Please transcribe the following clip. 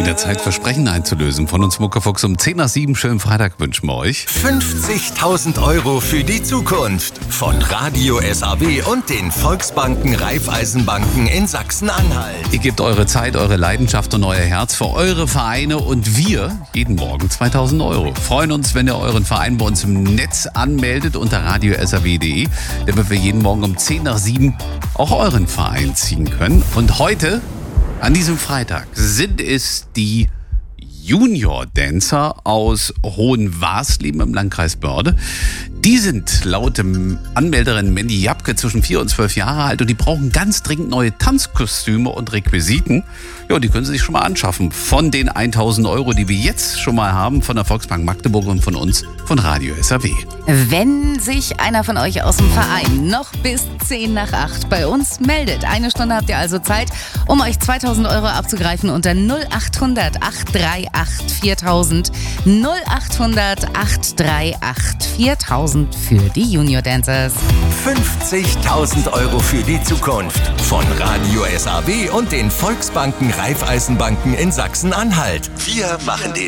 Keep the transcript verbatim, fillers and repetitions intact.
In der Zeit Versprechen einzulösen. Von uns Muckefuchs um zehn nach sieben. Schönen Freitag wünschen wir euch. fünfzigtausend Euro für die Zukunft. Von Radio S A W und den Volksbanken Raiffeisenbanken in Sachsen-Anhalt. Ihr gebt eure Zeit, eure Leidenschaft und euer Herz für eure Vereine und wir jeden Morgen zweitausend Euro. Freuen uns, wenn ihr euren Verein bei uns im Netz anmeldet unter radio s a w punkt d e, damit wir jeden Morgen um zehn nach sieben auch euren Verein ziehen können. Und heute, an diesem Freitag, sind es die Junior-Dancer aus Hohenwarsleben im Landkreis Börde. Die sind laut dem Anmelderin Mandy Japke zwischen vier und zwölf Jahre alt und die brauchen ganz dringend neue Tanzkostüme und Requisiten. Ja, die können sie sich schon mal anschaffen. Von den tausend Euro, die wir jetzt schon mal haben, von der Volksbank Magdeburg und von uns, von Radio S A W. Wenn sich einer von euch aus dem Verein noch bis zehn nach acht bei uns meldet, eine Stunde habt ihr also Zeit, um euch zweitausend Euro abzugreifen unter null acht hundert acht drei acht viertausend. null acht hundert acht drei acht viertausend für die Junior Dancers. fünfzigtausend Euro für die Zukunft. Von Radio S A W und den Volksbanken Raiffeisenbanken in Sachsen-Anhalt. Wir machen den